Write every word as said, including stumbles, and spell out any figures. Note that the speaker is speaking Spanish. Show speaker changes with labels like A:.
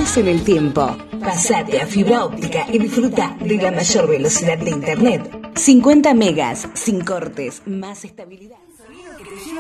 A: Atrás en el tiempo. Pasate a fibra óptica y disfruta de la mayor velocidad de internet. cincuenta megas, sin cortes, más estabilidad.